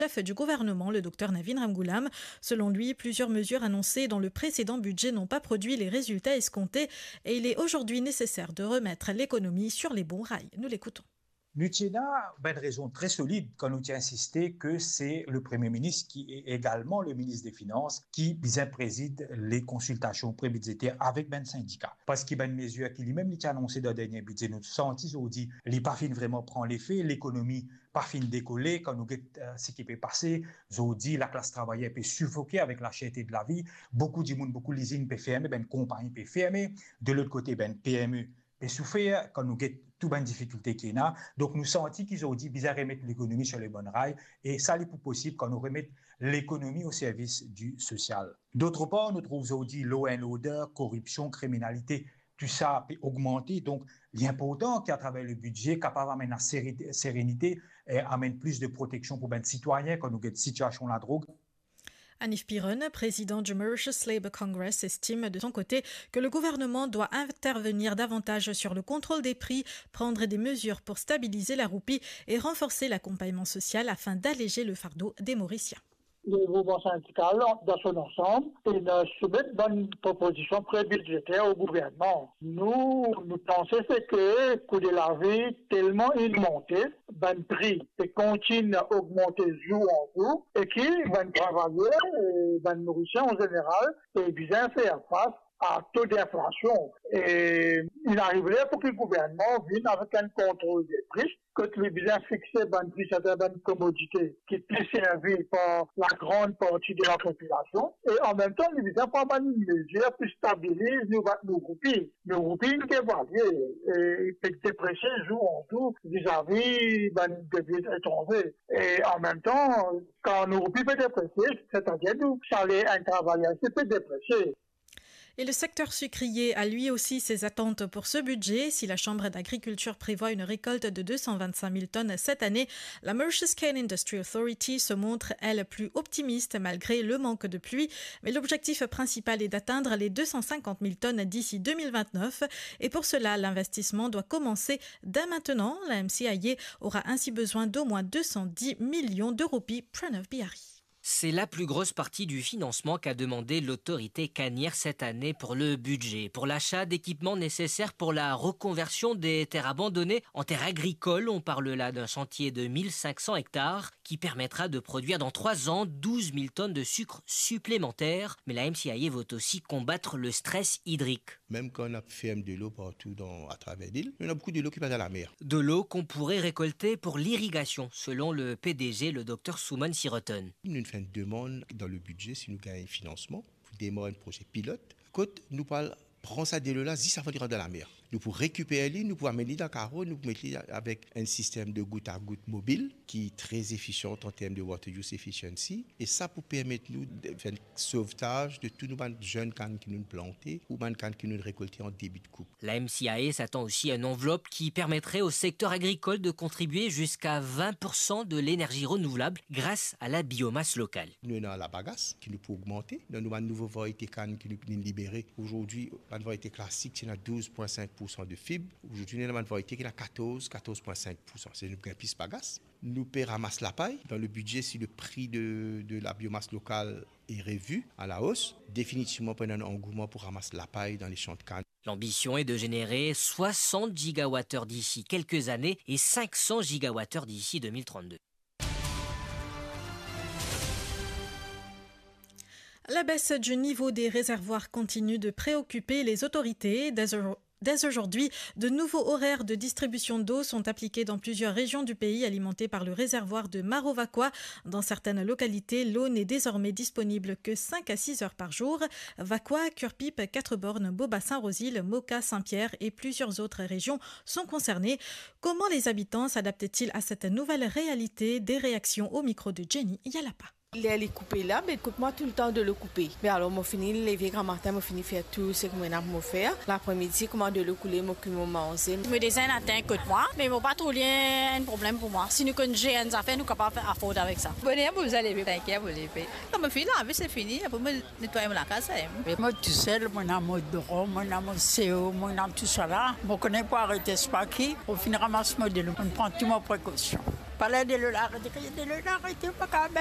chef du gouvernement, le docteur Navin Ramgoolam. Selon lui, plusieurs mesures annoncées dans le précédent budget n'ont pas produit les résultats escomptés et il est aujourd'hui nécessaire de remettre l'économie sur les bons rails. Nous l'écoutons. Nous tenons une raison très solide quand nous insistons que c'est le Premier ministre qui est également le ministre des Finances qui préside les consultations pré-budgétaires avec les syndicats. Parce qu'il y a une mesure qui lui-même a annoncé dans le dernier budget. Nous sentons aujourd'hui les pas fin vraiment prend l'effet, l'économie pas fin décoller quand nous ce qui peut passer. Aujourd'hui, la classe travaillère peut suffoquer avec la cherté de la vie. Beaucoup de monde, beaucoup de usines peuvent fermer, ben compagnie peut fermer. De l'autre côté, ben PME peut souffrir quand nous avons toutes les difficultés qu'il y a. Donc, nous sentons qu'ils ont dit bizarre remettre l'économie sur les bonnes rails et ça, c'est possible quand nous remettons l'économie au service du social. D'autre part, nous trouvons aujourd'hui law and order, corruption, criminalité, tout ça peut augmenter. Donc, l'important qu'à travers le budget, capable d'amener la sérénité et amène plus de protection pour les citoyens quand nous avons une situation de la drogue. Hanif Piron, président du Mauritius Labour Congress, estime de son côté que le gouvernement doit intervenir davantage sur le contrôle des prix, prendre des mesures pour stabiliser la roupie et renforcer l'accompagnement social afin d'alléger le fardeau des Mauriciens. Le mouvement syndical, dans son ensemble, il soumet une proposition pré-budgétaire au gouvernement. Nous pensons que le coût de la vie tellement il monté, le prix continue à augmenter jour en jour et qui va travailler, les Mauriciens en général, et bien faire face à taux d'inflation. Et il arriverait pour que le gouvernement vienne avec un contrôle des prix, que les bien fixer un prix certaines commodités qui est servi par la grande partie de la population. Et en même temps, il vient pas mal une mesure pour stabiliser nos roupies. Nos roupies qui évaluent et peut déprécier jour en jour vis-à-vis des devises étrangères. Et en même temps, quand nos roupies peuvent déprécier, c'est-à-dire nous, salaire un travailleur, c'est peut déprécier. Et le secteur sucrier a lui aussi ses attentes pour ce budget. Si la Chambre d'agriculture prévoit une récolte de 225 000 tonnes cette année, la Mauritius Cane Industry Authority se montre, elle, plus optimiste malgré le manque de pluie. Mais l'objectif principal est d'atteindre les 250 000 tonnes d'ici 2029. Et pour cela, l'investissement doit commencer dès maintenant. La MCIA aura ainsi besoin d'au moins 210 millions de roupies. Pranav Bihari. C'est la plus grosse partie du financement qu'a demandé l'autorité canière cette année pour le budget, pour l'achat d'équipements nécessaires pour la reconversion des terres abandonnées en terres agricoles. On parle là d'un chantier de 1500 hectares qui permettra de produire dans 3 ans 12 000 tonnes de sucre supplémentaires. Mais la MCIA veut aussi combattre le stress hydrique. Même quand on a fait de l'eau partout à travers l'île, il y a beaucoup de l'eau qui va dans la mer. De l'eau qu'on pourrait récolter pour l'irrigation, selon le PDG, le docteur Souman Siroton. Nous faisons une demande dans le budget si nous gagnons un financement pour démarrer un projet pilote. Quand nous parlons, prends ça de l'eau là, 10 avant de rentrer dans la mer. Nous pouvons récupérer l'île, nous pouvons amener dans le carreau, nous pouvons mettre avec un système de goutte à goutte mobile qui est très efficient en termes de water use efficiency. Et ça pour permettre nous de faire un sauvetage de tous nos jeunes cannes qui nous plantés ou les cannes qui nous récoltés en début de coupe. La MCIA s'attend aussi à une enveloppe qui permettrait au secteur agricole de contribuer jusqu'à 20% de l'énergie renouvelable grâce à la biomasse locale. Nous avons la bagasse qui nous peut augmenter. Nous avons une nouvelle variété canne qui nous peut libérer. Aujourd'hui, la variété classique, c'est à 12,5% de fibres. Aujourd'hui, nous avons une variété qui est à 14,5%. C'est une piste bagasse. Nous ramassons la paille. Dans le budget, si le prix de la biomasse locale est revu à la hausse, définitivement, pendant un engouement pour ramasser la paille dans les champs de canne. L'ambition est de générer 60 gigawattheures d'ici quelques années et 500 gigawattheures d'ici 2032. La baisse du niveau des réservoirs continue de préoccuper les autorités. Dès aujourd'hui, de nouveaux horaires de distribution d'eau sont appliqués dans plusieurs régions du pays alimentées par le réservoir de Maro-Vakwa. Dans certaines localités, l'eau n'est désormais disponible que 5 à 6 heures par jour. Vakwa, Curpip, Quatre-Bornes, Beaubassin-Rosile, Moka, Saint-Pierre et plusieurs autres régions sont concernées. Comment les habitants s'adaptent-ils à cette nouvelle réalité? Des réactions au micro de Jenny Yalapa. Il est coupé là, mais écoute-moi tout le temps de le couper. Mais alors, moi fini lever grand matin, moi fini faire tout ce que moi n'a faire. L'après-midi, comment de le couler, moi que moi manger. Me dessin atteint écoute-moi, mais moi pas trop lien un problème pour moi. Si nous connaissons des affaires, nous capable faire afford avec ça. Bonne pour vous aller, t'inquiète vous les payer. Comme fini là, c'est fini, pour me nettoyer la casa. Moi tout seul, mon amour de Rome, mon amour CEO, mon amour tout ça là. Je ne connais pas arrêter ce paquet. Au final, ramasse-moi de l'eau. On prend toutes mes précautions. Parler de l'arrêter, pas